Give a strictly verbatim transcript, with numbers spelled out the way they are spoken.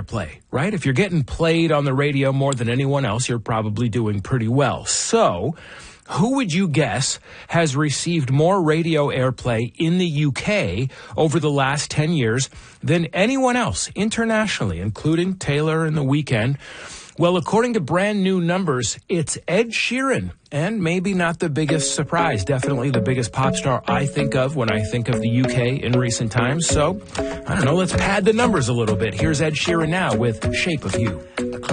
airplay, right? If you're getting played on the radio more than anyone else, you're probably doing pretty well. So, who would you guess has received more radio airplay in the U K over the last ten years than anyone else internationally, including Taylor and The Weeknd? Well, according to brand new numbers, it's Ed Sheeran. And maybe not the biggest surprise, definitely the biggest pop star I think of when I think of the U K in recent times. So, I don't know, let's pad the numbers a little bit. Here's Ed Sheeran now with Shape of You.